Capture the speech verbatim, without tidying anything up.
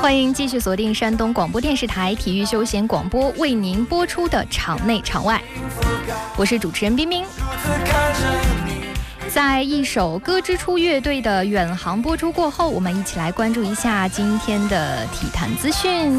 欢迎继续锁定山东广播电视台体育休闲广播为您播出的场内场外，我是主持人冰冰。在一首歌之初乐队的远航播出过后，我们一起来关注一下今天的体坛资讯。